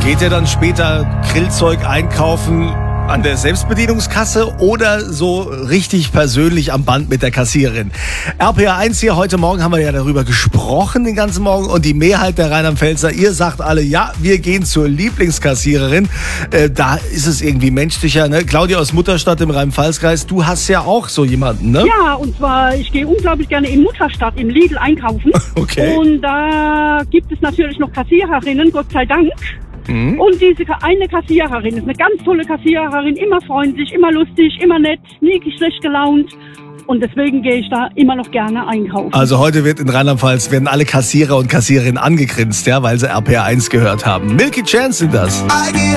Geht ihr dann später Grillzeug einkaufen an der Selbstbedienungskasse oder so richtig persönlich am Band mit der Kassiererin? RPA1 hier, heute Morgen haben wir ja darüber gesprochen den ganzen Morgen und die Mehrheit der Rheinland-Pfälzer, ihr sagt alle, ja, wir gehen zur Lieblingskassiererin. Da ist es irgendwie menschlicher, ne? Claudia aus Mutterstadt im Rhein-Pfalz-Kreis, du hast ja auch so jemanden, ne? Ja, und zwar, ich gehe unglaublich gerne in Mutterstadt im Lidl einkaufen. Okay. Und da gibt es natürlich noch Kassiererinnen, Gott sei Dank. Und diese eine Kassiererin ist eine ganz tolle Kassiererin, immer freundlich, immer lustig, immer nett, nie schlecht gelaunt. Und deswegen gehe ich da immer noch gerne einkaufen. Also heute wird in Rheinland-Pfalz werden alle Kassierer und Kassiererinnen angegrinst, ja, weil sie RPA1 gehört haben. Milky Chance sind das.